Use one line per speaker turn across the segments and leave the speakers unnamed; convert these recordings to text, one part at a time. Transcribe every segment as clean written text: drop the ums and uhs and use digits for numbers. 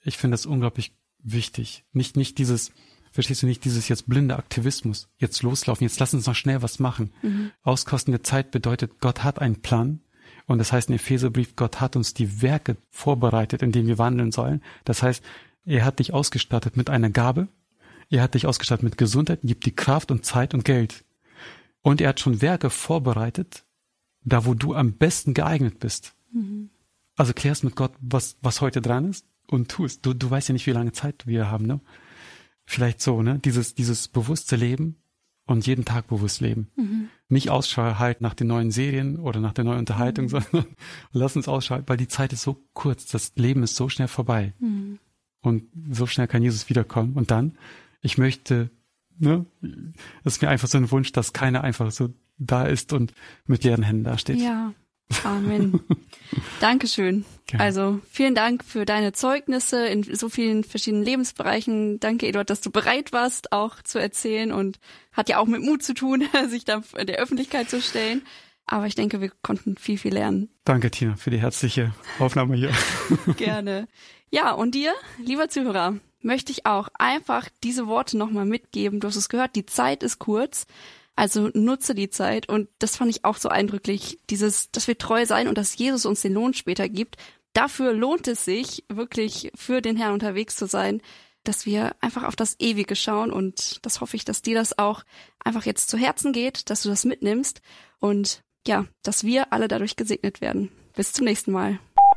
ich finde das unglaublich wichtig. Nicht dieses, verstehst du, nicht dieses jetzt blinde Aktivismus, jetzt loslaufen, jetzt lass uns noch schnell was machen. Auskosten der Zeit bedeutet, Gott hat einen Plan. Und das heißt im Epheserbrief, Gott hat uns die Werke vorbereitet, in denen wir wandeln sollen. Das heißt, er hat dich ausgestattet mit einer Gabe, er hat dich ausgestattet mit Gesundheit, gibt die Kraft und Zeit und Geld. Und er hat schon Werke vorbereitet, da wo du am besten geeignet bist. Also klärst mit Gott, was heute dran ist und tust. Du weißt ja nicht, wie lange Zeit wir haben, ne? Vielleicht so, ne? Dieses bewusste Leben und jeden Tag bewusst leben. Nicht Ausschau halten nach den neuen Serien oder nach der neuen Unterhaltung, sondern lass uns ausschalten, weil die Zeit ist so kurz, das Leben ist so schnell vorbei. Und so schnell kann Jesus wiederkommen. Und dann, ich möchte, ne, es ist mir einfach so ein Wunsch, dass keiner einfach so da ist und mit leeren Händen dasteht.
Ja, Amen. Dankeschön.
Gerne.
Also vielen Dank für deine Zeugnisse in so vielen verschiedenen Lebensbereichen. Danke, Eduard, dass du bereit warst, auch zu erzählen, und hat ja auch mit Mut zu tun, sich da in der Öffentlichkeit zu stellen. Aber ich denke, wir konnten viel, viel lernen.
Danke, Tina, für die herzliche Aufnahme hier.
Gerne. Ja, und dir, lieber Zuhörer, möchte ich auch einfach diese Worte nochmal mitgeben. Du hast es gehört, die Zeit ist kurz. Also nutze die Zeit, und das fand ich auch so eindrücklich, dass wir treu sein und dass Jesus uns den Lohn später gibt. Dafür lohnt es sich, wirklich für den Herrn unterwegs zu sein, dass wir einfach auf das Ewige schauen, und das hoffe ich, dass dir das auch einfach jetzt zu Herzen geht, dass du das mitnimmst und ja, dass wir alle dadurch gesegnet werden. Bis zum nächsten Mal.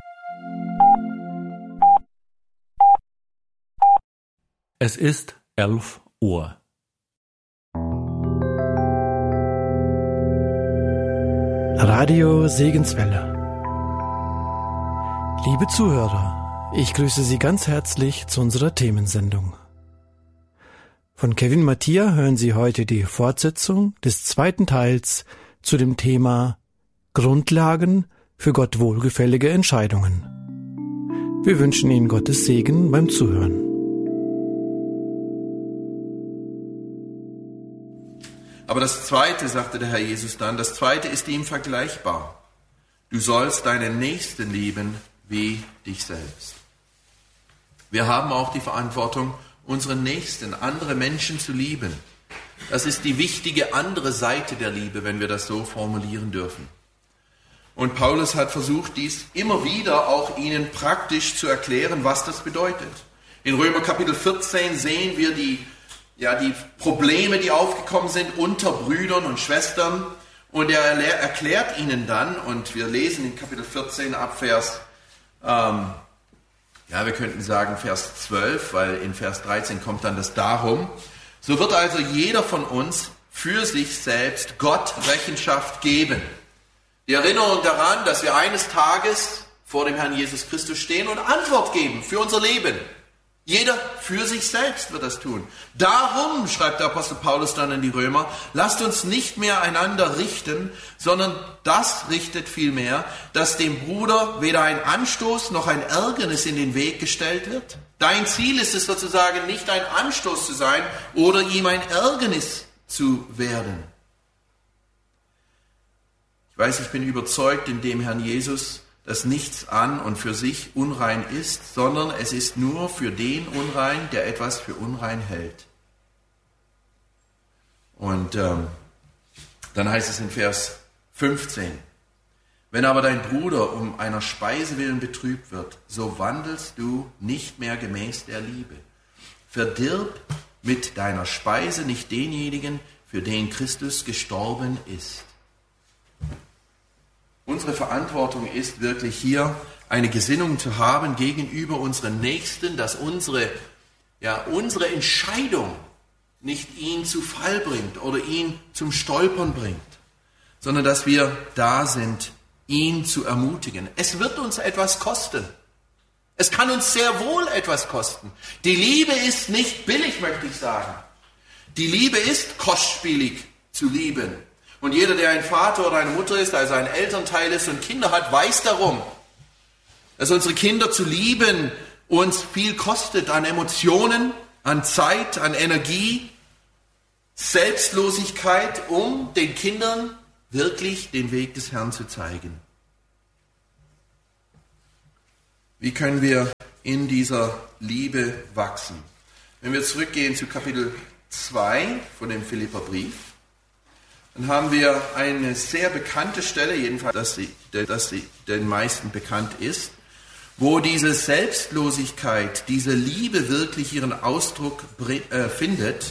Es ist 11 Uhr.
Radio Segenswelle. Liebe Zuhörer, ich grüße Sie ganz herzlich zu unserer Themensendung. Von Kevin Mattia hören Sie heute die Fortsetzung des zweiten Teils zu dem Thema Grundlagen für Gott wohlgefällige Entscheidungen. Wir wünschen Ihnen Gottes Segen beim Zuhören.
Aber das Zweite, sagte der Herr Jesus dann, das Zweite ist ihm vergleichbar. Du sollst deinen Nächsten lieben wie dich selbst. Wir haben auch die Verantwortung, unseren Nächsten, andere Menschen zu lieben. Das ist die wichtige andere Seite der Liebe, wenn wir das so formulieren dürfen. Und Paulus hat versucht, dies immer wieder auch ihnen praktisch zu erklären, was das bedeutet. In Römer Kapitel 14 sehen wir die Probleme, die aufgekommen sind unter Brüdern und Schwestern. Und er erklärt ihnen dann, und wir lesen in Kapitel 14 ab Vers, wir könnten sagen Vers 12, weil in Vers 13 kommt dann das Darum. So wird also jeder von uns für sich selbst Gott Rechenschaft geben. Die Erinnerung daran, dass wir eines Tages vor dem Herrn Jesus Christus stehen und Antwort geben für unser Leben. Jeder für sich selbst wird das tun. Darum, schreibt der Apostel Paulus dann an die Römer, lasst uns nicht mehr einander richten, sondern das richtet vielmehr, dass dem Bruder weder ein Anstoß noch ein Ärgernis in den Weg gestellt wird. Dein Ziel ist es sozusagen, nicht ein Anstoß zu sein oder ihm ein Ärgernis zu werden. Ich weiß, ich bin überzeugt in dem Herrn Jesus, dass nichts an und für sich unrein ist, sondern es ist nur für den unrein, der etwas für unrein hält. Und dann heißt es in Vers 15, wenn aber dein Bruder um einer Speise willen betrübt wird, so wandelst du nicht mehr gemäß der Liebe. Verdirb mit deiner Speise nicht denjenigen, für den Christus gestorben ist. Unsere Verantwortung ist wirklich hier eine Gesinnung zu haben gegenüber unseren Nächsten, dass unsere Entscheidung nicht ihn zu Fall bringt oder ihn zum Stolpern bringt, sondern dass wir da sind, ihn zu ermutigen. Es wird uns etwas kosten. Es kann uns sehr wohl etwas kosten. Die Liebe ist nicht billig, möchte ich sagen. Die Liebe ist kostspielig zu lieben. Und jeder, der ein Vater oder eine Mutter ist, also ein Elternteil ist und Kinder hat, weiß darum, dass unsere Kinder zu lieben uns viel kostet an Emotionen, an Zeit, an Energie, Selbstlosigkeit, um den Kindern wirklich den Weg des Herrn zu zeigen. Wie können wir in dieser Liebe wachsen. Wenn wir zurückgehen zu Kapitel 2 von dem Philipperbrief, dann haben wir eine sehr bekannte Stelle, jedenfalls, dass sie den meisten bekannt ist, wo diese Selbstlosigkeit, diese Liebe wirklich ihren Ausdruck findet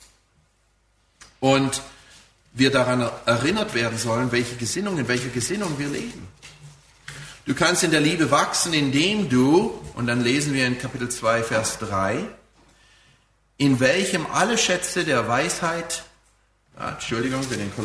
und wir daran erinnert werden sollen, in welcher Gesinnung wir leben. Du kannst in der Liebe wachsen, indem du, und dann lesen wir in Kapitel 2, Vers 3, in welchem alle Schätze der Weisheit, Entschuldigung, für den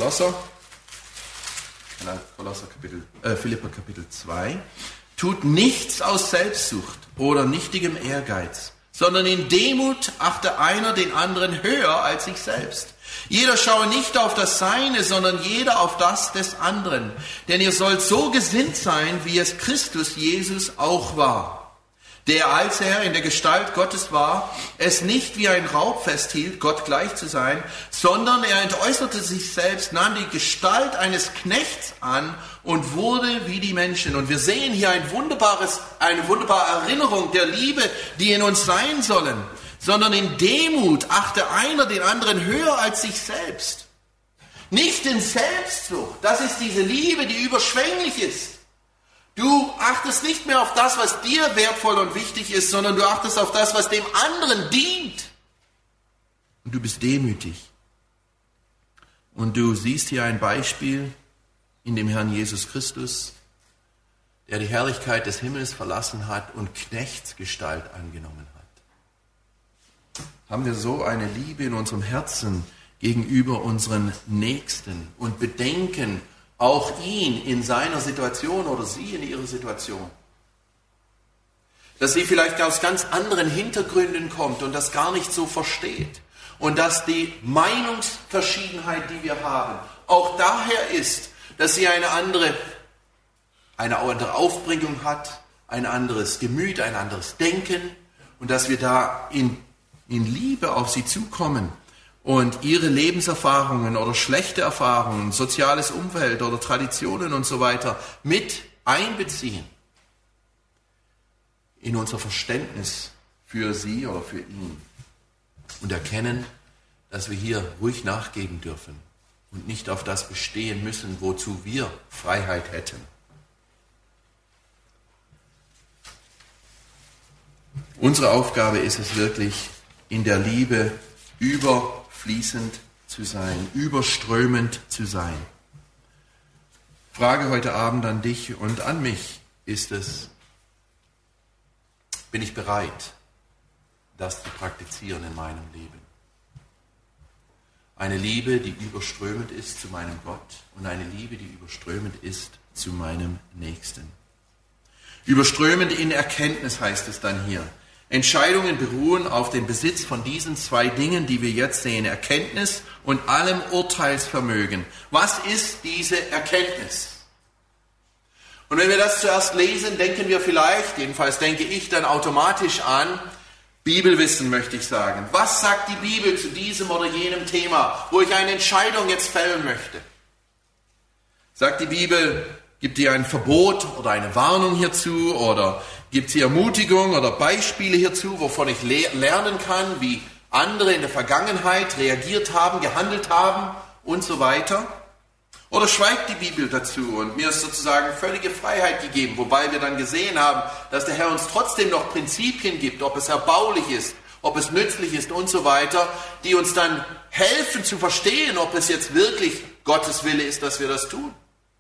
Philipper Kapitel 2, tut nichts aus Selbstsucht oder nichtigem Ehrgeiz, sondern in Demut achte einer den anderen höher als sich selbst. Jeder schaue nicht auf das Seine, sondern jeder auf das des anderen. Denn ihr sollt so gesinnt sein, wie es Christus Jesus auch war, der, als er in der Gestalt Gottes war, es nicht wie ein Raub festhielt, Gott gleich zu sein, sondern er entäußerte sich selbst, nahm die Gestalt eines Knechts an und wurde wie die Menschen. Und wir sehen hier eine wunderbare Erinnerung der Liebe, die in uns sein sollen. Sondern in Demut achte einer den anderen höher als sich selbst. Nicht in Selbstsucht. Das ist diese Liebe, die überschwänglich ist. Du achtest nicht mehr auf das, was dir wertvoll und wichtig ist, sondern du achtest auf das, was dem anderen dient. Und du bist demütig. Und du siehst hier ein Beispiel in dem Herrn Jesus Christus, der die Herrlichkeit des Himmels verlassen hat und Knechtsgestalt angenommen hat. Haben wir so eine Liebe in unserem Herzen gegenüber unseren Nächsten und bedenken auch ihn in seiner Situation oder sie in ihrer Situation. Dass sie vielleicht aus ganz anderen Hintergründen kommt und das gar nicht so versteht. Und dass die Meinungsverschiedenheit, die wir haben, auch daher ist, dass sie eine andere Aufbringung hat, ein anderes Gemüt, ein anderes Denken und dass wir da in Liebe auf sie zukommen und ihre Lebenserfahrungen oder schlechte Erfahrungen, soziales Umfeld oder Traditionen und so weiter mit einbeziehen in unser Verständnis für sie oder für ihn und erkennen, dass wir hier ruhig nachgeben dürfen und nicht auf das bestehen müssen, wozu wir Freiheit hätten. Unsere Aufgabe ist es wirklich, in der Liebe überfließend zu sein, überströmend zu sein. Frage heute Abend an dich und an mich ist es, bin ich bereit, das zu praktizieren in meinem Leben? Eine Liebe, die überströmend ist zu meinem Gott und eine Liebe, die überströmend ist zu meinem Nächsten. Überströmend in Erkenntnis heißt es dann hier. Entscheidungen beruhen auf dem Besitz von diesen zwei Dingen, die wir jetzt sehen, Erkenntnis und allem Urteilsvermögen. Was ist diese Erkenntnis? Und wenn wir das zuerst lesen, denken wir vielleicht, jedenfalls denke ich dann automatisch an, Bibelwissen möchte ich sagen. Was sagt die Bibel zu diesem oder jenem Thema, wo ich eine Entscheidung jetzt fällen möchte? Sagt die Bibel, gibt dir ein Verbot oder eine Warnung hierzu oder gibt sie Ermutigung oder Beispiele hierzu, wovon ich lernen kann, wie andere in der Vergangenheit reagiert haben, gehandelt haben und so weiter? Oder schweigt die Bibel dazu und mir ist sozusagen völlige Freiheit gegeben, wobei wir dann gesehen haben, dass der Herr uns trotzdem noch Prinzipien gibt, ob es erbaulich ist, ob es nützlich ist und so weiter, die uns dann helfen zu verstehen, ob es jetzt wirklich Gottes Wille ist, dass wir das tun.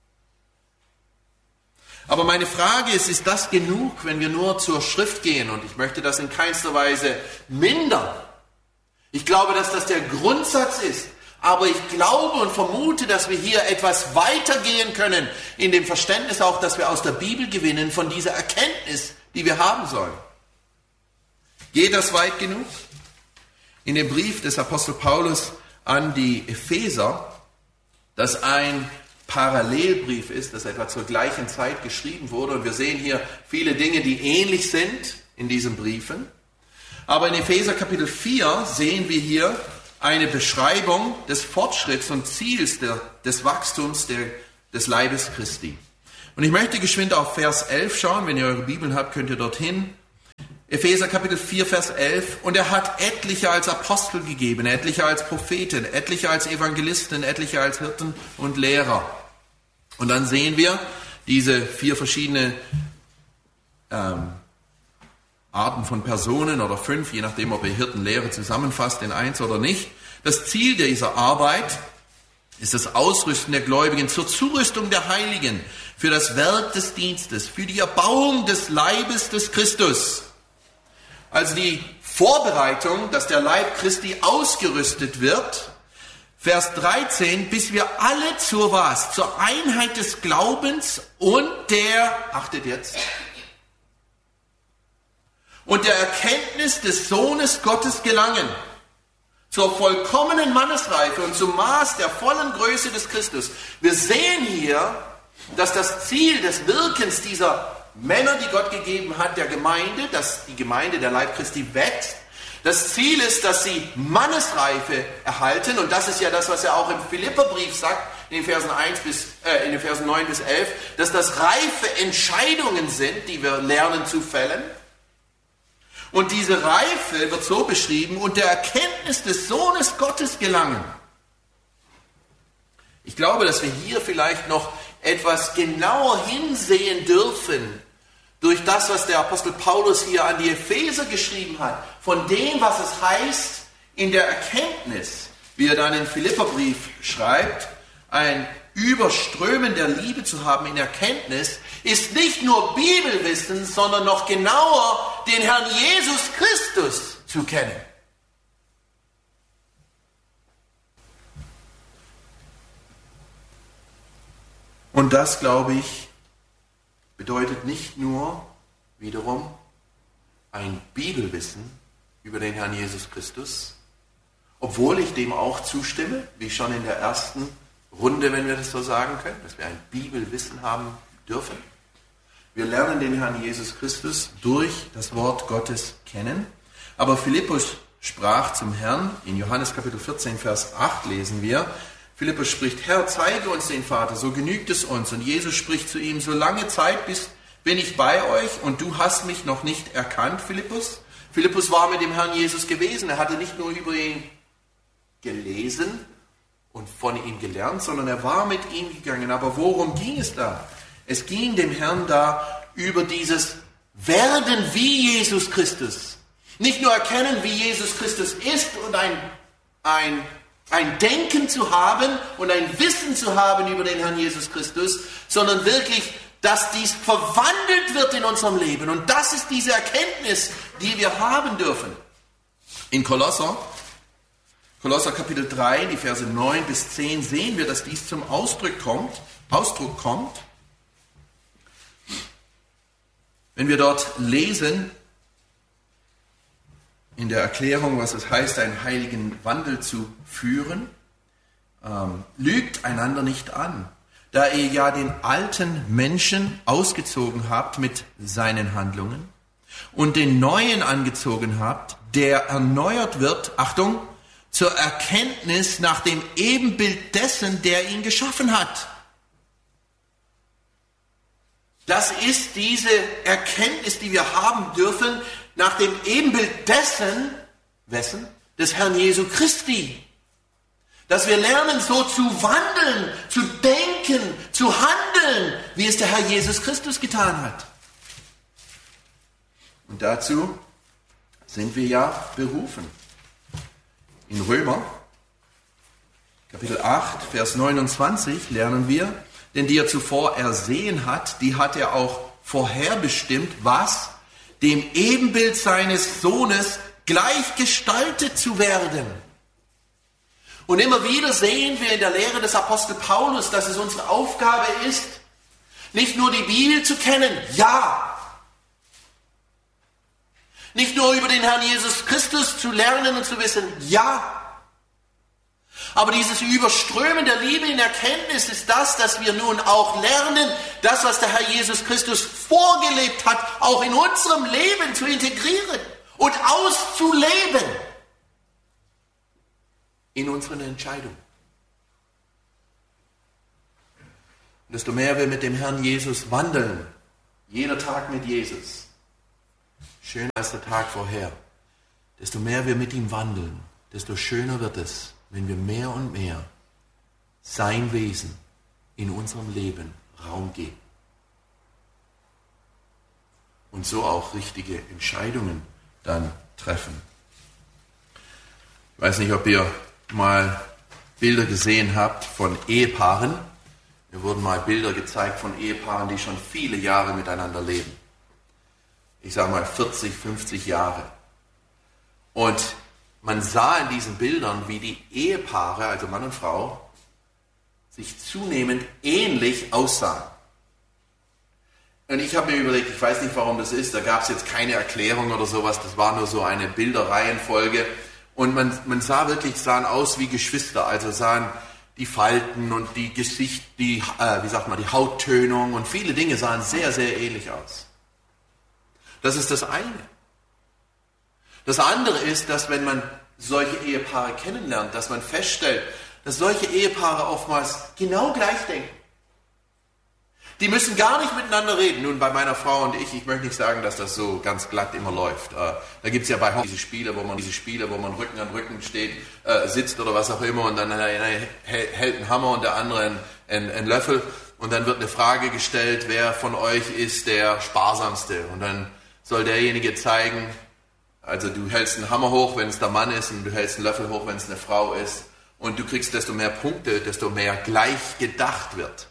Aber meine Frage ist das genug, wenn wir nur zur Schrift gehen? Und ich möchte das in keinster Weise mindern. Ich glaube, dass das der Grundsatz ist. Aber ich glaube und vermute, dass wir hier etwas weitergehen können in dem Verständnis auch, dass wir aus der Bibel gewinnen von dieser Erkenntnis, die wir haben sollen. Geht das weit genug? In dem Brief des Apostel Paulus an die Epheser, das ein Parallelbrief ist, das etwa zur gleichen Zeit geschrieben wurde. Und wir sehen hier viele Dinge, die ähnlich sind in diesen Briefen. Aber in Epheser Kapitel 4 sehen wir hier eine Beschreibung des Fortschritts und Ziels des Wachstums des Leibes Christi. Und ich möchte geschwind auf Vers 11 schauen. Wenn ihr eure Bibeln habt, könnt ihr dorthin. Epheser Kapitel 4, Vers 11. Und er hat etliche als Apostel gegeben, etliche als Propheten, etliche als Evangelisten, etliche als Hirten und Lehrer. Und dann sehen wir diese 4 verschiedene Arten von Personen oder 5, je nachdem, ob ihr Hirten, Lehre zusammenfasst in 1 oder nicht. Das Ziel dieser Arbeit ist das Ausrüsten der Gläubigen zur Zurüstung der Heiligen, für das Werk des Dienstes, für die Erbauung des Leibes des Christus. Also die Vorbereitung, dass der Leib Christi ausgerüstet wird, Vers 13, bis wir alle zur was? Zur Einheit des Glaubens und achtet jetzt, und der Erkenntnis des Sohnes Gottes gelangen, zur vollkommenen Mannesreife und zum Maß der vollen Größe des Christus. Wir sehen hier, dass das Ziel des Wirkens dieser Männer, die Gott gegeben hat, der Gemeinde, dass die Gemeinde, der Leib Christi wächst. Das Ziel ist, dass sie Mannesreife erhalten, und das ist ja das, was er auch im Philipperbrief sagt, in den Versen 9 bis 11, dass das reife Entscheidungen sind, die wir lernen zu fällen. Und diese Reife wird so beschrieben, und der Erkenntnis des Sohnes Gottes gelangen. Ich glaube, dass wir hier vielleicht noch etwas genauer hinsehen dürfen, durch das, was der Apostel Paulus hier an die Epheser geschrieben hat, von dem, was es heißt, in der Erkenntnis, wie er dann im Philipperbrief schreibt, ein Überströmen der Liebe zu haben in Erkenntnis, ist nicht nur Bibelwissen, sondern noch genauer den Herrn Jesus Christus zu kennen. Und das, glaube ich, bedeutet nicht nur wiederum ein Bibelwissen über den Herrn Jesus Christus, obwohl ich dem auch zustimme, wie schon in der ersten Runde, wenn wir das so sagen können, dass wir ein Bibelwissen haben dürfen. Wir lernen den Herrn Jesus Christus durch das Wort Gottes kennen. Aber Philippus sprach zum Herrn, in Johannes Kapitel 14, Vers 8 lesen wir, Philippus spricht, Herr, zeige uns den Vater, so genügt es uns. Und Jesus spricht zu ihm, so lange Zeit bin ich bei euch und du hast mich noch nicht erkannt, Philippus. Philippus war mit dem Herrn Jesus gewesen. Er hatte nicht nur über ihn gelesen und von ihm gelernt, sondern er war mit ihm gegangen. Aber worum ging es da? Es ging dem Herrn da über dieses Werden wie Jesus Christus. Nicht nur erkennen, wie Jesus Christus ist und ein Denken zu haben und ein Wissen zu haben über den Herrn Jesus Christus, sondern wirklich, dass dies verwandelt wird in unserem Leben. Und das ist diese Erkenntnis, die wir haben dürfen. In Kolosser Kapitel 3, die Verse 9 bis 10, sehen wir, dass dies zum Ausdruck kommt. Wenn wir dort lesen, in der Erklärung, was es heißt, einen heiligen Wandel zu führen, lügt einander nicht an, da ihr ja den alten Menschen ausgezogen habt mit seinen Handlungen und den neuen angezogen habt, der erneuert wird, Achtung, zur Erkenntnis nach dem Ebenbild dessen, der ihn geschaffen hat. Das ist diese Erkenntnis, die wir haben dürfen, nach dem Ebenbild wessen? Des Herrn Jesu Christi. Dass wir lernen, so zu wandeln, zu denken, zu handeln, wie es der Herr Jesus Christus getan hat. Und dazu sind wir ja berufen. In Römer, Kapitel 8, Vers 29 lernen wir, denn die er zuvor ersehen hat, die hat er auch vorherbestimmt, was? Dem Ebenbild seines Sohnes gleichgestaltet zu werden. Und immer wieder sehen wir in der Lehre des Apostel Paulus, dass es unsere Aufgabe ist, nicht nur die Bibel zu kennen, ja. Nicht nur über den Herrn Jesus Christus zu lernen und zu wissen, ja. Aber dieses Überströmen der Liebe in Erkenntnis ist das, dass wir nun auch lernen, das, was der Herr Jesus Christus vorgelebt hat, auch in unserem Leben zu integrieren und auszuleben. In unseren Entscheidungen. Und desto mehr wir mit dem Herrn Jesus wandeln, jeder Tag mit Jesus, schöner als der Tag vorher, desto mehr wir mit ihm wandeln, desto schöner wird es, wenn wir mehr und mehr sein Wesen in unserem Leben Raum geben. Und so auch richtige Entscheidungen dann treffen. Ich weiß nicht, ob ihr mal Bilder gesehen habt von Ehepaaren. Mir wurden mal Bilder gezeigt von Ehepaaren, die schon viele Jahre miteinander leben. Ich sage mal 40, 50 Jahre. Und man sah in diesen Bildern, wie die Ehepaare, also Mann und Frau, sich zunehmend ähnlich aussahen. Und ich habe mir überlegt, ich weiß nicht, warum das ist, da gab es jetzt keine Erklärung oder sowas, das war nur so eine Bilderreihenfolge. Und man sah wirklich, sahen aus wie Geschwister, also sahen die Falten und die die Hauttönung und viele Dinge sahen sehr, sehr ähnlich aus. Das ist das eine. Das andere ist, dass wenn man solche Ehepaare kennenlernt, dass man feststellt, dass solche Ehepaare oftmals genau gleich denken. Die müssen gar nicht miteinander reden. Nun, bei meiner Frau und ich möchte nicht sagen, dass das so ganz glatt immer läuft. Da gibt es ja bei diese Spiele, wo man Rücken an Rücken steht, sitzt oder was auch immer und dann hält ein Hammer und der andere einen Löffel und dann wird eine Frage gestellt, wer von euch ist der Sparsamste? Und dann soll derjenige zeigen, also du hältst einen Hammer hoch, wenn es der Mann ist und du hältst einen Löffel hoch, wenn es eine Frau ist und du kriegst desto mehr Punkte, desto mehr gleich gedacht wird.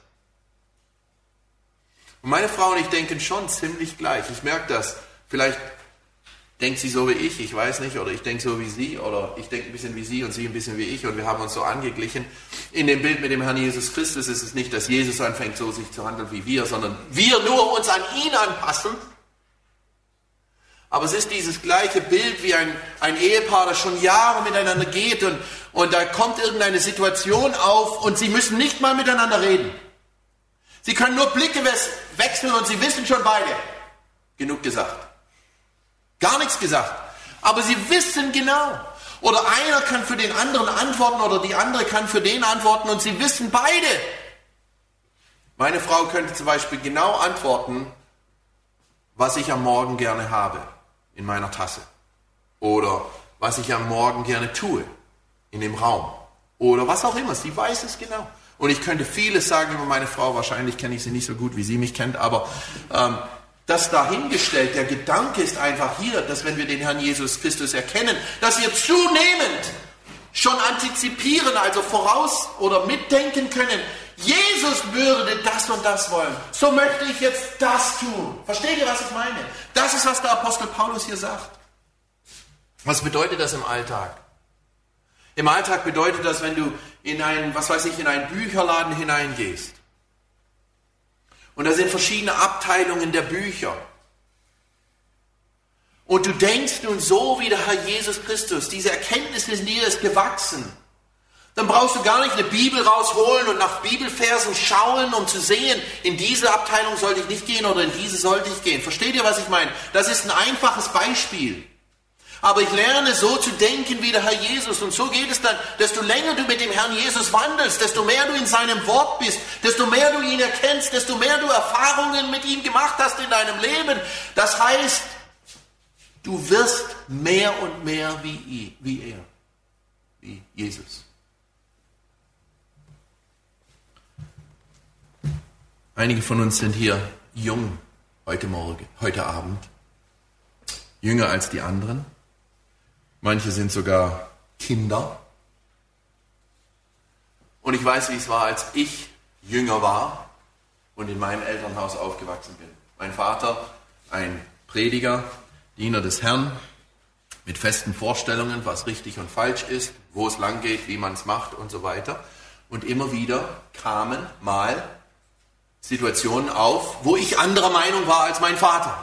Und meine Frau und ich denken schon ziemlich gleich. Ich merke das. Vielleicht denkt sie so wie ich weiß nicht, oder ich denke so wie sie, oder ich denke ein bisschen wie sie und sie ein bisschen wie ich und wir haben uns so angeglichen. In dem Bild mit dem Herrn Jesus Christus ist es nicht, dass Jesus anfängt, so sich zu handeln wie wir, sondern wir nur uns an ihn anpassen. Aber es ist dieses gleiche Bild wie ein Ehepaar, das schon Jahre miteinander geht und da kommt irgendeine Situation auf und sie müssen nicht mal miteinander reden. Sie können nur Blicke wechseln und sie wissen schon beide. Genug gesagt. Gar nichts gesagt. Aber sie wissen genau. Oder einer kann für den anderen antworten oder die andere kann für den antworten und sie wissen beide. Meine Frau könnte zum Beispiel genau antworten, was ich am Morgen gerne habe in meiner Tasse. Oder was ich am Morgen gerne tue in dem Raum. Oder was auch immer. Sie weiß es genau. Und ich könnte vieles sagen über meine Frau, wahrscheinlich kenne ich sie nicht so gut, wie sie mich kennt, aber das dahingestellt, der Gedanke ist einfach hier, dass wenn wir den Herrn Jesus Christus erkennen, dass wir zunehmend schon antizipieren, also voraus oder mitdenken können, Jesus würde das und das wollen, so möchte ich jetzt das tun. Versteht ihr, was ich meine? Das ist, was der Apostel Paulus hier sagt. Was bedeutet das im Alltag? Im Alltag bedeutet das, wenn du in einen Bücherladen hineingehst. Und da sind verschiedene Abteilungen der Bücher. Und du denkst nun so wie der Herr Jesus Christus, diese Erkenntnis in dir ist gewachsen. Dann brauchst du gar nicht eine Bibel rausholen und nach Bibelversen schauen, um zu sehen, in diese Abteilung sollte ich nicht gehen oder in diese sollte ich gehen. Versteht ihr, was ich meine? Das ist ein einfaches Beispiel. Aber ich lerne so zu denken wie der Herr Jesus. Und so geht es dann, desto länger du mit dem Herrn Jesus wandelst, desto mehr du in seinem Wort bist, desto mehr du ihn erkennst, desto mehr du Erfahrungen mit ihm gemacht hast in deinem Leben. Das heißt, du wirst mehr und mehr wie Jesus. Einige von uns sind hier jung heute Abend, jünger als die anderen. Manche sind sogar Kinder. Und ich weiß, wie es war, als ich jünger war und in meinem Elternhaus aufgewachsen bin. Mein Vater, ein Prediger, Diener des Herrn, mit festen Vorstellungen, was richtig und falsch ist, wo es lang geht, wie man es macht und so weiter. Und immer wieder kamen mal Situationen auf, wo ich anderer Meinung war als mein Vater.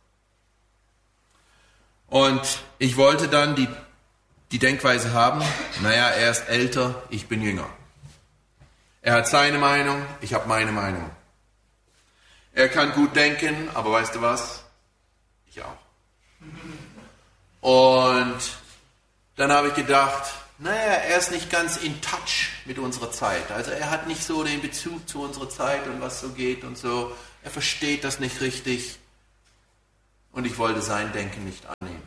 Und ich wollte dann die Denkweise haben, er ist älter, ich bin jünger. Er hat seine Meinung, ich habe meine Meinung. Er kann gut denken, aber weißt du was? Ich auch. Und dann habe ich gedacht, er ist nicht ganz in touch mit unserer Zeit. Also er hat nicht so den Bezug zu unserer Zeit und was so geht und so. Er versteht das nicht richtig. und ich wollte sein Denken nicht annehmen.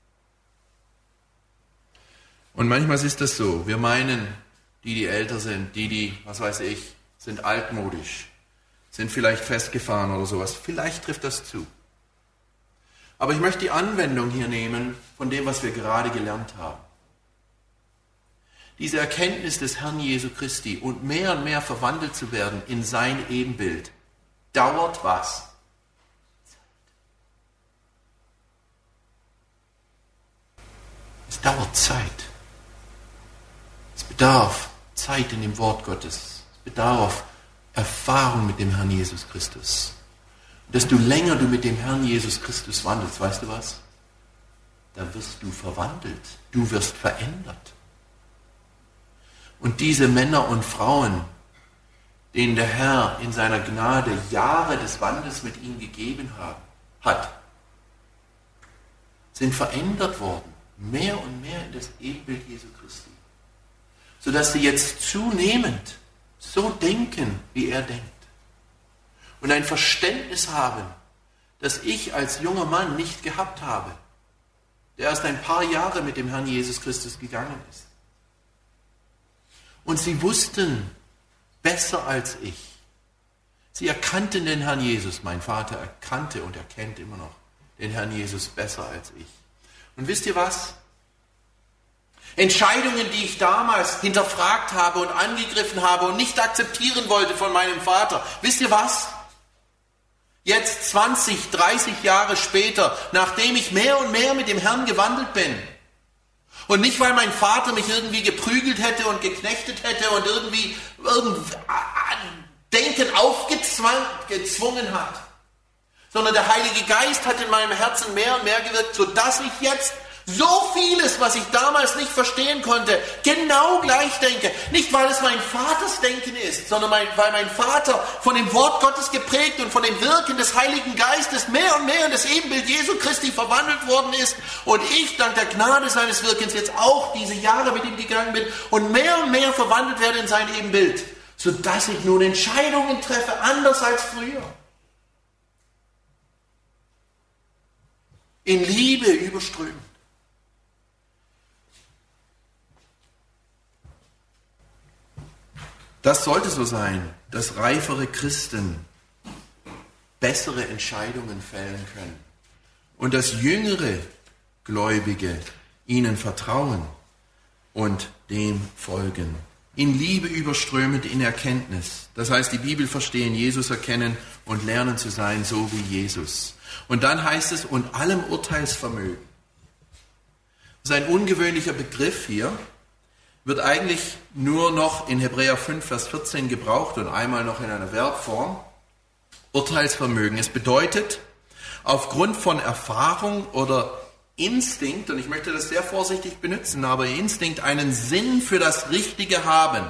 Und manchmal ist das so, wir meinen, die älter sind, was weiß ich, sind altmodisch, sind vielleicht festgefahren oder sowas. Vielleicht trifft das zu. Aber ich möchte die Anwendung hier nehmen von dem, was wir gerade gelernt haben. Diese Erkenntnis des Herrn Jesu Christi und mehr verwandelt zu werden in sein Ebenbild, dauert was? Es dauert Zeit. Es bedarf Zeit in dem Wort Gottes. Es bedarf Erfahrung mit dem Herrn Jesus Christus. Und desto länger du mit dem Herrn Jesus Christus wandelst, weißt du was? Da wirst du verwandelt. Du wirst verändert. Und diese Männer und Frauen, denen der Herr in seiner Gnade Jahre des Wandels mit ihm gegeben hat, sind verändert worden, mehr und mehr in das Ebenbild Jesu Christi, sodass sie jetzt zunehmend so denken, wie er denkt. Und ein Verständnis haben, das ich als junger Mann nicht gehabt habe, der erst ein paar Jahre mit dem Herrn Jesus Christus gegangen ist. Und sie wussten besser als ich. Sie erkannten den Herrn Jesus. Mein Vater erkannte und erkennt immer noch den Herrn Jesus besser als ich. Und wisst ihr was? Entscheidungen, die ich damals hinterfragt habe und angegriffen habe und nicht akzeptieren wollte von meinem Vater. Wisst ihr was? Jetzt 20, 30 Jahre später, nachdem ich mehr und mehr mit dem Herrn gewandelt bin, und nicht, weil mein Vater mich irgendwie geprügelt hätte und geknechtet hätte und irgendwie Denken aufgezwungen hat, sondern der Heilige Geist hat in meinem Herzen mehr und mehr gewirkt, sodass ich jetzt so vieles, was ich damals nicht verstehen konnte, genau gleich denke. Nicht, weil es mein Vaters Denken ist, sondern weil mein Vater von dem Wort Gottes geprägt und von dem Wirken des Heiligen Geistes mehr und mehr in das Ebenbild Jesu Christi verwandelt worden ist und ich dank der Gnade seines Wirkens jetzt auch diese Jahre mit ihm gegangen bin und mehr verwandelt werde in sein Ebenbild, sodass ich nun Entscheidungen treffe, anders als früher. In Liebe überströmend. Das sollte so sein, dass reifere Christen bessere Entscheidungen fällen können und dass jüngere Gläubige ihnen vertrauen und dem folgen. In Liebe überströmend in Erkenntnis. Das heißt, die Bibel verstehen, Jesus erkennen und lernen zu sein, so wie Jesus. Und dann heißt es, und allem Urteilsvermögen. Das ist ein ungewöhnlicher Begriff hier. Wird eigentlich nur noch in Hebräer 5, Vers 14 gebraucht und einmal noch in einer Verbform. Urteilsvermögen. Es bedeutet, aufgrund von Erfahrung oder Instinkt, und ich möchte das sehr vorsichtig benutzen, aber Instinkt, einen Sinn für das Richtige haben.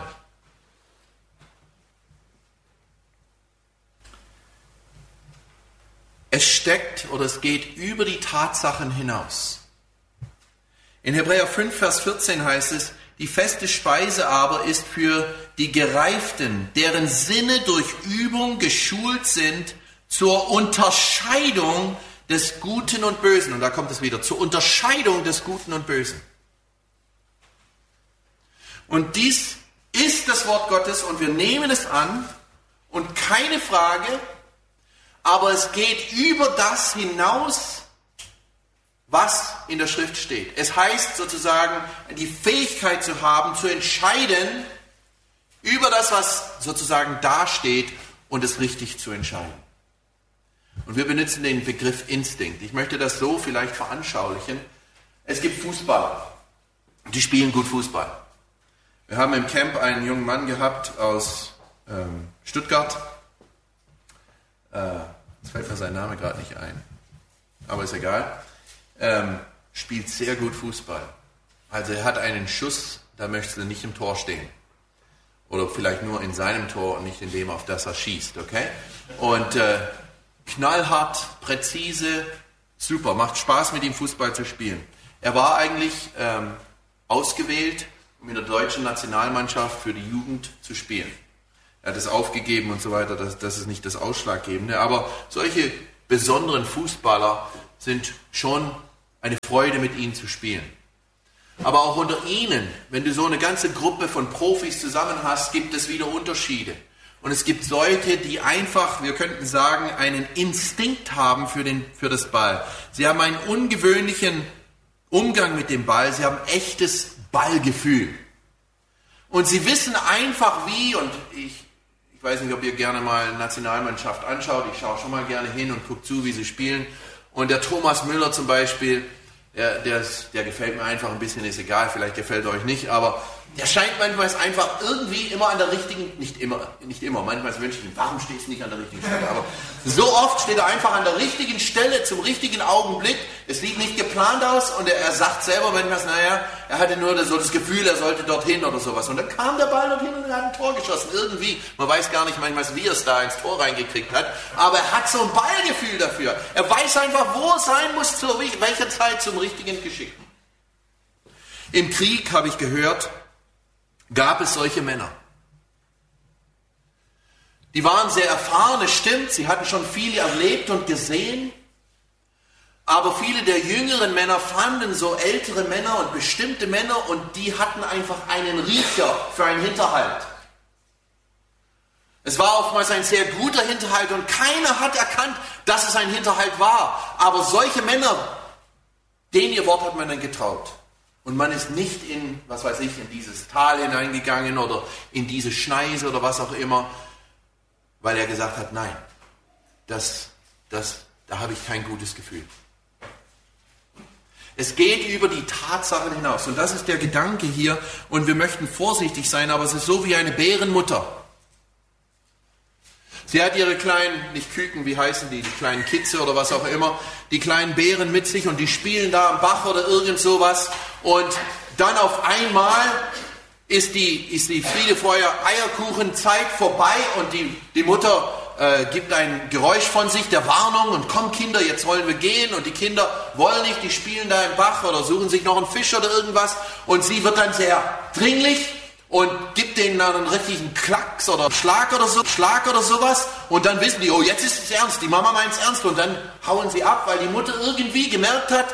Es steckt oder es geht über die Tatsachen hinaus. In Hebräer 5, Vers 14 heißt es, die feste Speise aber ist für die Gereiften, deren Sinne durch Übung geschult sind zur Unterscheidung des Guten und Bösen. Und da kommt es wieder, zur Unterscheidung des Guten und Bösen. Und dies ist das Wort Gottes und wir nehmen es an und keine Frage, aber es geht über das hinaus, was in der Schrift steht. Es heißt sozusagen, die Fähigkeit zu haben, zu entscheiden über das, was sozusagen da steht und es richtig zu entscheiden. Und wir benutzen den Begriff Instinkt. Ich möchte das so vielleicht veranschaulichen. Es gibt Fußballer, die spielen gut Fußball. Wir haben im Camp einen jungen Mann gehabt aus Stuttgart. Jetzt fällt mir sein Name gerade nicht ein, aber ist egal. Spielt sehr gut Fußball. Also er hat einen Schuss, da möchtest du nicht im Tor stehen. Oder vielleicht nur in seinem Tor und nicht in dem, auf das er schießt, okay? Und knallhart, präzise, super, macht Spaß mit ihm Fußball zu spielen. Er war eigentlich ausgewählt, um in der deutschen Nationalmannschaft für die Jugend zu spielen. Er hat es aufgegeben und so weiter, das ist nicht das Ausschlaggebende. Aber solche besonderen Fußballer, sind schon eine Freude, mit ihnen zu spielen. Aber auch unter ihnen, wenn du so eine ganze Gruppe von Profis zusammen hast, gibt es wieder Unterschiede. Und es gibt Leute, die einfach, wir könnten sagen, einen Instinkt haben für das Ball. Sie haben einen ungewöhnlichen Umgang mit dem Ball. Sie haben echtes Ballgefühl. Und sie wissen einfach wie, und ich weiß nicht, ob ihr gerne mal Nationalmannschaft anschaut. Ich schaue schon mal gerne hin und gucke zu, wie sie spielen. Und der Thomas Müller zum Beispiel, der gefällt mir einfach ein bisschen, ist egal, vielleicht gefällt er euch nicht, aber der scheint manchmal einfach irgendwie immer an der richtigen, nicht immer, manchmal wünsche ich ihm, warum stehst du nicht an der richtigen Stelle, aber so oft steht er einfach an der richtigen Stelle, zum richtigen Augenblick, es sieht nicht geplant aus und er sagt selber manchmal, er hatte nur so das Gefühl, er sollte dorthin oder sowas und dann kam der Ball dorthin und er hat ein Tor geschossen, irgendwie, man weiß gar nicht manchmal, wie er es da ins Tor reingekriegt hat, aber er hat so ein Ballgefühl dafür, er weiß einfach, wo er sein muss, zu welcher Zeit, zum richtigen Geschick. Im Krieg, habe ich gehört, gab es solche Männer. Die waren sehr erfahren, es stimmt, sie hatten schon viel erlebt und gesehen, aber viele der jüngeren Männer fanden so ältere Männer und bestimmte Männer und die hatten einfach einen Riecher für einen Hinterhalt. Es war oftmals ein sehr guter Hinterhalt und keiner hat erkannt, dass es ein Hinterhalt war, aber solche Männer, denen ihr Wort hat man dann getraut. Und man ist nicht in dieses Tal hineingegangen oder in diese Schneise oder was auch immer, weil er gesagt hat, nein, da habe ich kein gutes Gefühl. Es geht über die Tatsachen hinaus und das ist der Gedanke hier und wir möchten vorsichtig sein, aber es ist so wie eine Bärenmutter. Sie hat ihre kleinen, nicht Küken, wie heißen die kleinen Kitze oder was auch immer, die kleinen Bären mit sich und die spielen da am Bach oder irgend sowas und dann auf einmal ist die Friede, Freude, Eierkuchen-Zeit vorbei und die Mutter gibt ein Geräusch von sich der Warnung und komm Kinder, jetzt wollen wir gehen und die Kinder wollen nicht, die spielen da im Bach oder suchen sich noch einen Fisch oder irgendwas und sie wird dann sehr dringlich und gibt denen dann einen richtigen Klacks oder Schlag oder sowas und dann wissen die, oh jetzt ist es ernst, die Mama meint es ernst und dann hauen sie ab, weil die Mutter irgendwie gemerkt hat,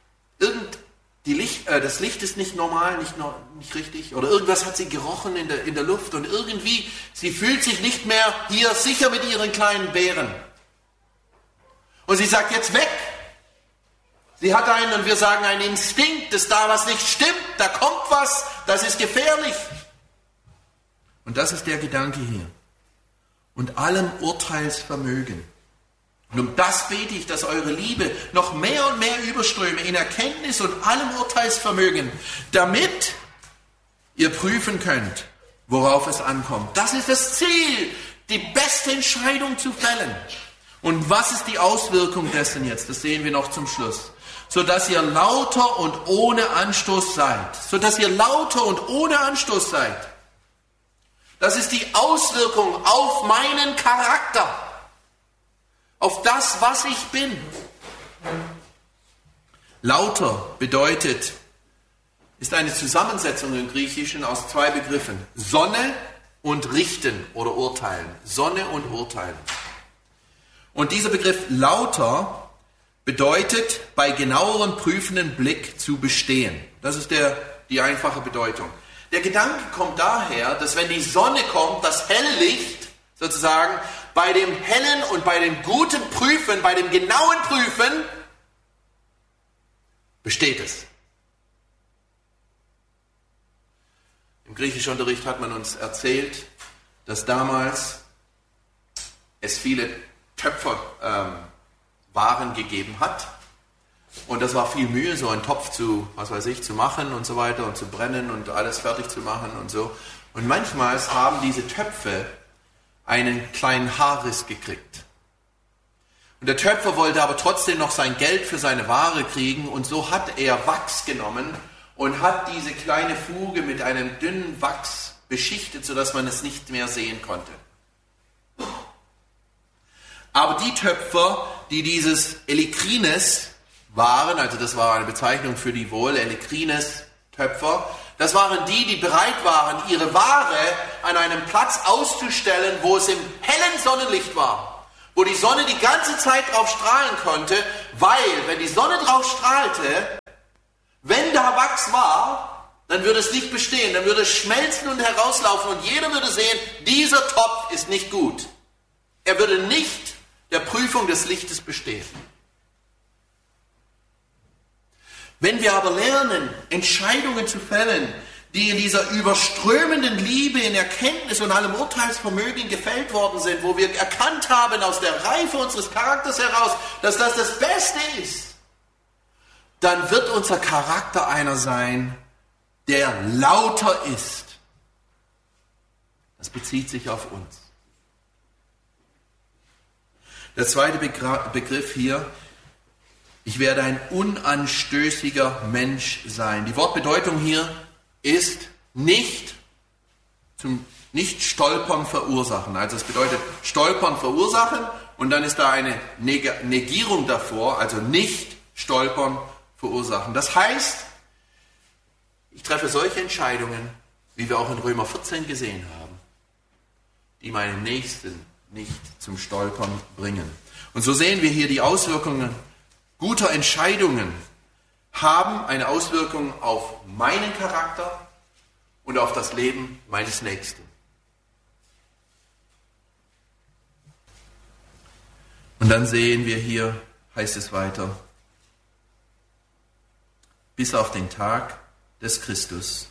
das Licht ist nicht normal, nicht richtig oder irgendwas hat sie gerochen in der Luft und irgendwie, sie fühlt sich nicht mehr hier sicher mit ihren kleinen Bären. Und sie sagt jetzt weg. Sie hat und wir sagen, einen Instinkt, dass da was nicht stimmt, da kommt was, das ist gefährlich. Und das ist der Gedanke hier. Und allem Urteilsvermögen. Und um das bete ich, dass eure Liebe noch mehr und mehr überströme in Erkenntnis und allem Urteilsvermögen, damit ihr prüfen könnt, worauf es ankommt. Das ist das Ziel, die beste Entscheidung zu fällen. Und was ist die Auswirkung dessen jetzt? Das sehen wir noch zum Schluss. Sodass ihr lauter und ohne Anstoß seid. Sodass ihr lauter und ohne Anstoß seid. Das ist die Auswirkung auf meinen Charakter. Auf das, was ich bin. Lauter bedeutet, ist eine Zusammensetzung im Griechischen aus zwei Begriffen. Sonne und richten oder urteilen. Sonne und urteilen. Und dieser Begriff lauter bedeutet, bei genauerem prüfenden Blick zu bestehen. Das ist die einfache Bedeutung. Der Gedanke kommt daher, dass wenn die Sonne kommt, das Helllicht sozusagen, bei dem hellen und bei dem guten Prüfen, bei dem genauen Prüfen, besteht es. Im Griechischunterricht hat man uns erzählt, dass damals es viele Töpferwaren gegeben hat. Und das war viel Mühe, so einen Topf zu machen und so weiter und zu brennen und alles fertig zu machen und so. Und manchmal haben diese Töpfe einen kleinen Haarriss gekriegt. Und der Töpfer wollte aber trotzdem noch sein Geld für seine Ware kriegen und so hat er Wachs genommen und hat diese kleine Fuge mit einem dünnen Wachs beschichtet, sodass man es nicht mehr sehen konnte. Aber die Töpfer, die dieses Elikrines waren, also das war eine Bezeichnung für die wohl, Elikrines-Töpfer, das waren die bereit waren, ihre Ware an einem Platz auszustellen, wo es im hellen Sonnenlicht war, wo die Sonne die ganze Zeit drauf strahlen konnte, weil, wenn die Sonne drauf strahlte, wenn da Wachs war, dann würde es nicht bestehen, dann würde es schmelzen und herauslaufen und jeder würde sehen, dieser Topf ist nicht gut. Er würde nicht der Prüfung des Lichtes bestehen. Wenn wir aber lernen, Entscheidungen zu fällen, die in dieser überströmenden Liebe, in Erkenntnis und allem Urteilsvermögen gefällt worden sind, wo wir erkannt haben aus der Reife unseres Charakters heraus, dass das das Beste ist, dann wird unser Charakter einer sein, der lauter ist. Das bezieht sich auf uns. Der zweite Begriff hier: Ich werde ein unanstößiger Mensch sein. Die Wortbedeutung hier ist nicht Stolpern verursachen. Also es bedeutet Stolpern verursachen und dann ist da eine Negierung davor, also nicht Stolpern verursachen. Das heißt, ich treffe solche Entscheidungen, wie wir auch in Römer 14 gesehen haben, die meinen Nächsten nicht zum Stolpern bringen. Und so sehen wir hier die Auswirkungen guter Entscheidungen haben eine Auswirkung auf meinen Charakter und auf das Leben meines Nächsten. Und dann sehen wir hier, heißt es weiter, bis auf den Tag des Christus,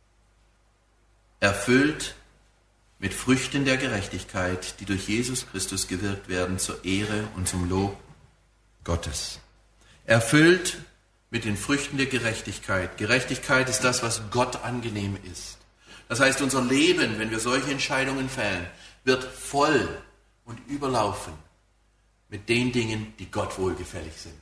erfüllt mit Früchten der Gerechtigkeit, die durch Jesus Christus gewirkt werden, zur Ehre und zum Lob Gottes. Erfüllt mit den Früchten der Gerechtigkeit. Gerechtigkeit ist das, was Gott angenehm ist. Das heißt, unser Leben, wenn wir solche Entscheidungen fällen, wird voll und überlaufen mit den Dingen, die Gott wohlgefällig sind.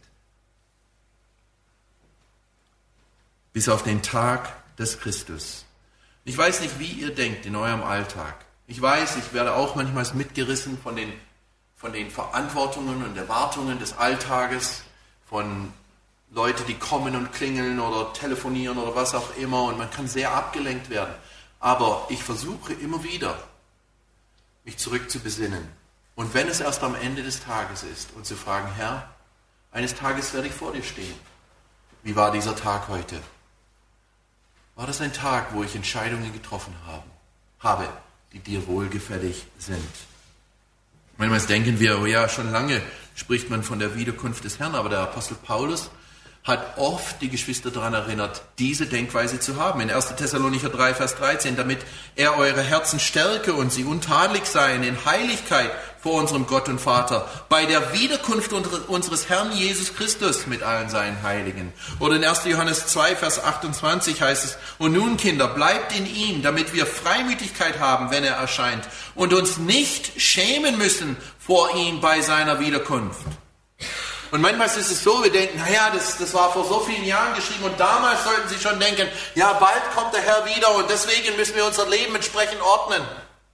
Bis auf den Tag des Christus. Ich weiß nicht, wie ihr denkt in eurem Alltag. Ich weiß, ich werde auch manchmal mitgerissen von den Verantwortungen und Erwartungen des Alltages, von Leute, die kommen und klingeln oder telefonieren oder was auch immer, und man kann sehr abgelenkt werden. Aber ich versuche immer wieder, mich zurückzubesinnen. Und wenn es erst am Ende des Tages ist, und zu fragen, Herr, eines Tages werde ich vor dir stehen. Wie war dieser Tag heute? War das ein Tag, wo ich Entscheidungen getroffen habe, die dir wohlgefällig sind? Manchmal denken wir, oh ja, schon lange spricht man von der Wiederkunft des Herrn, aber der Apostel Paulus hat oft die Geschwister daran erinnert, diese Denkweise zu haben. In 1. Thessalonicher 3, Vers 13, damit er eure Herzen stärke und sie untadelig seien in Heiligkeit vor unserem Gott und Vater, bei der Wiederkunft unseres Herrn Jesus Christus mit allen seinen Heiligen. Oder in 1. Johannes 2, Vers 28 heißt es, und nun, Kinder, bleibt in ihm, damit wir Freimütigkeit haben, wenn er erscheint, und uns nicht schämen müssen vor ihm bei seiner Wiederkunft. Und manchmal ist es so, wir denken, naja, das war vor so vielen Jahren geschrieben und damals sollten Sie schon denken, ja, bald kommt der Herr wieder und deswegen müssen wir unser Leben entsprechend ordnen.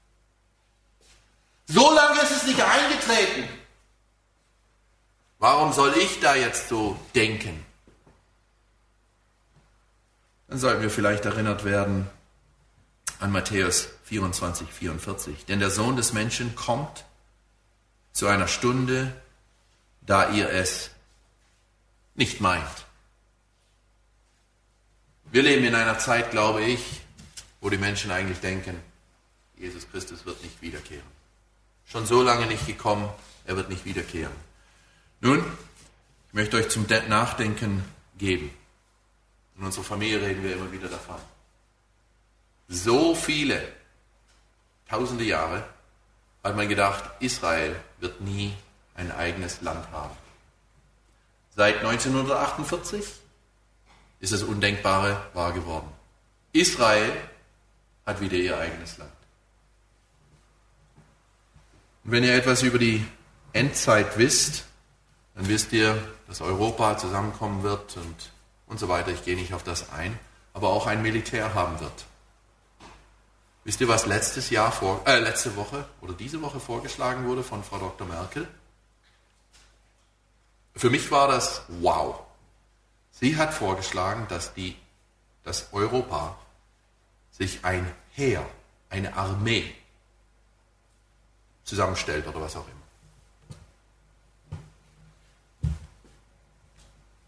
So lange ist es nicht eingetreten. Warum soll ich da jetzt so denken? Dann sollten wir vielleicht erinnert werden an Matthäus 24, 44. Denn der Sohn des Menschen kommt zu einer Stunde, da ihr es nicht meint. Wir leben in einer Zeit, glaube ich, wo die Menschen eigentlich denken, Jesus Christus wird nicht wiederkehren. Schon so lange nicht gekommen, er wird nicht wiederkehren. Nun, ich möchte euch zum Nachdenken geben. In unserer Familie reden wir immer wieder davon. So viele tausende Jahre hat man gedacht, Israel wird nie ein eigenes Land haben. Seit 1948 ist das Undenkbare wahr geworden. Israel hat wieder ihr eigenes Land. Und wenn ihr etwas über die Endzeit wisst, dann wisst ihr, dass Europa zusammenkommen wird und so weiter. Ich gehe nicht auf das ein, aber auch ein Militär haben wird. Wisst ihr, was letzte Woche oder diese Woche vorgeschlagen wurde von Frau Dr. Merkel? Für mich war das wow. Sie hat vorgeschlagen, dass Europa sich ein Heer, eine Armee zusammenstellt oder was auch immer.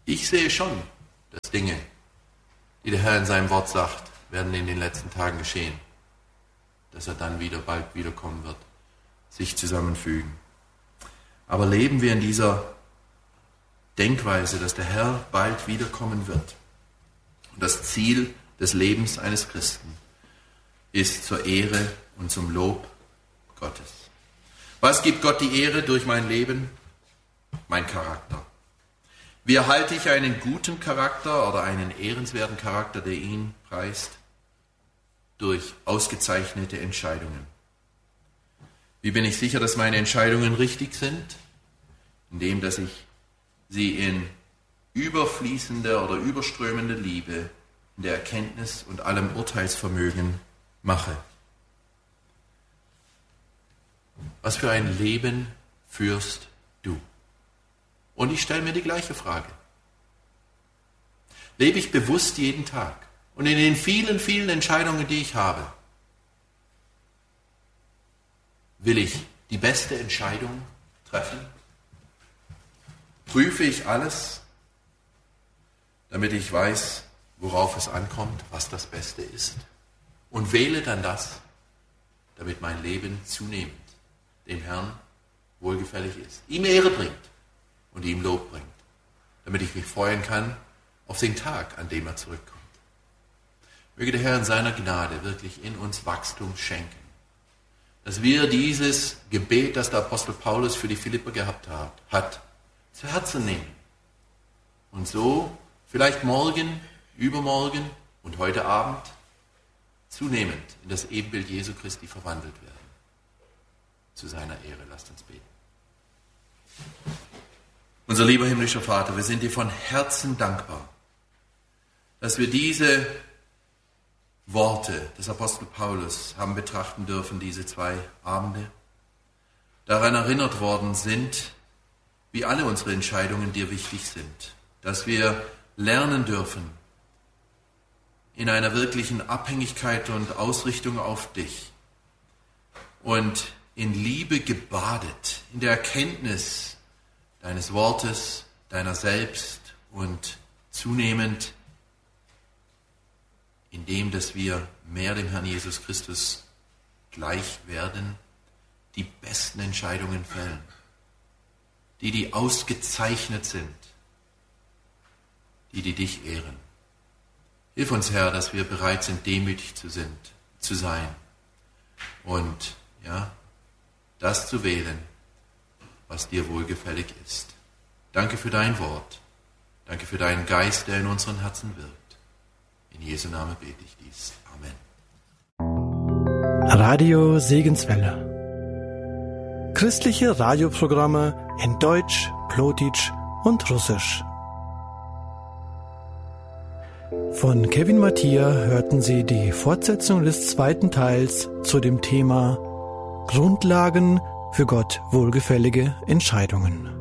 Ich sehe schon, dass Dinge, die der Herr in seinem Wort sagt, werden in den letzten Tagen geschehen. Dass er dann bald wiederkommen wird, sich zusammenfügen. Aber leben wir in dieser Denkweise, dass der Herr bald wiederkommen wird. Und das Ziel des Lebens eines Christen ist zur Ehre und zum Lob Gottes. Was gibt Gott die Ehre durch mein Leben? Mein Charakter. Wie erhalte ich einen guten Charakter oder einen ehrenswerten Charakter, der ihn preist? Durch ausgezeichnete Entscheidungen. Wie bin ich sicher, dass meine Entscheidungen richtig sind? Indem, dass ich sie in überfließender oder überströmender Liebe, in der Erkenntnis und allem Urteilsvermögen mache. Was für ein Leben führst du? Und ich stelle mir die gleiche Frage. Lebe ich bewusst jeden Tag? Und in den vielen, vielen Entscheidungen, die ich habe, will ich die beste Entscheidung treffen? Prüfe ich alles, damit ich weiß, worauf es ankommt, was das Beste ist? Und wähle dann das, damit mein Leben zunehmend dem Herrn wohlgefällig ist, ihm Ehre bringt und ihm Lob bringt, damit ich mich freuen kann auf den Tag, an dem er zurückkommt. Möge der Herr in seiner Gnade wirklich in uns Wachstum schenken, dass wir dieses Gebet, das der Apostel Paulus für die Philipper gehabt hat, zu Herzen nehmen und so vielleicht morgen, übermorgen und heute Abend zunehmend in das Ebenbild Jesu Christi verwandelt werden. Zu seiner Ehre, lasst uns beten. Unser lieber himmlischer Vater, wir sind dir von Herzen dankbar, dass wir diese Worte des Apostel Paulus haben betrachten dürfen, diese 2 Abende, daran erinnert worden sind, wie alle unsere Entscheidungen dir wichtig sind, dass wir lernen dürfen, in einer wirklichen Abhängigkeit und Ausrichtung auf dich und in Liebe gebadet, in der Erkenntnis deines Wortes, deiner selbst und zunehmend in dem, dass wir mehr dem Herrn Jesus Christus gleich werden, die besten Entscheidungen fällen, die ausgezeichnet sind, die dich ehren. Hilf uns, Herr, dass wir bereit sind, demütig zu sein und das zu wählen, was dir wohlgefällig ist. Danke für dein Wort. Danke für deinen Geist, der in unseren Herzen wirkt. In Jesu Namen bete ich dies. Amen.
Radio Segenswelle. Christliche Radioprogramme in Deutsch, Plotitsch und Russisch. Von Kevin Mattia hörten Sie die Fortsetzung des 2. Teils zu dem Thema Grundlagen für Gott wohlgefällige Entscheidungen.